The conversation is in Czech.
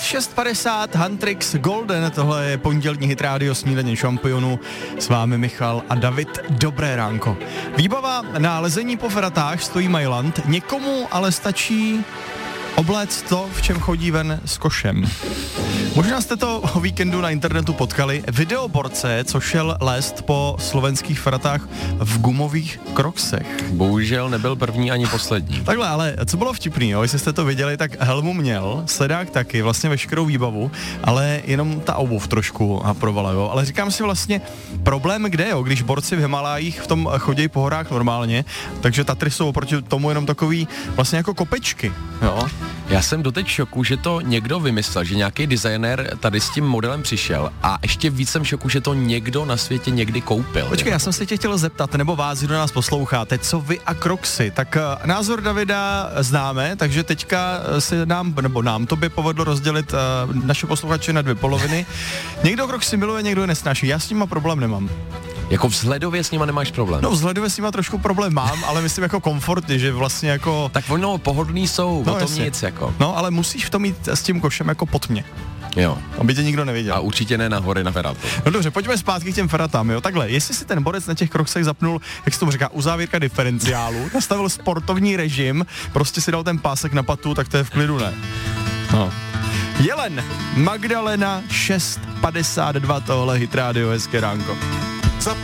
6:50, Huntrix Golden, tohle je pondělní hit rádio Snídaně šampionů, s vámi Michal a David, dobré ránko. Výbava na lezení po feratách stojí Mailand, někomu ale stačí obléct to, v čem chodí ven s košem. Možná jste to o víkendu na internetu potkali. Videoborce, co šel lézt po slovenských feratách v gumových kroksech. Bohužel nebyl první ani poslední. Takhle, ale co bylo vtipný, jo? Jestli jste to viděli, tak helmu měl, sledák taky, vlastně veškerou výbavu, ale jenom ta obuv trošku provala, jo? Ale říkám si vlastně, problém kde, jo? Když borci v Himalájích v tom chodějí po horách normálně, takže Tatry jsou oproti tomu jenom takový vlastně jako kopečky, jo? Já jsem doteď v šoku, že to někdo vymyslel, že nějaký designér tady s tím modelem přišel a ještě víc jsem v šoku, že to někdo na světě někdy koupil. Počkej, já jsem se tě chtěl zeptat, nebo vás, kdo nás posloucháte, co vy a Crocsy, tak názor Davida známe, takže teďka se nám tobě povedlo rozdělit naše posluchače na dvě poloviny. Někdo Crocsy miluje, někdo je nesnáší, já s nima problém nemám. Jako vzhledově s nima nemáš problém? No vzhledově s nima trošku problém mám, ale myslím jako komfortně, že vlastně jako... Tak ono pohodlný jsou, no, o tom nic jako. No ale musíš v tom jít s tím košem jako pod mě. Jo. Aby tě nikdo neviděl. A určitě ne na hory na feratu. No dobře, pojďme zpátky k těm feratám, jo. Takhle, jestli si ten borec na těch kroksech zapnul, jak se tomu říká, uzávěrka diferenciálu, nastavil sportovní režim, prostě si dal ten pásek na patu, tak to je v klidu, ne? No. Jelen, Magdalena, 6:52, tohle hit rádio, hezké ránko.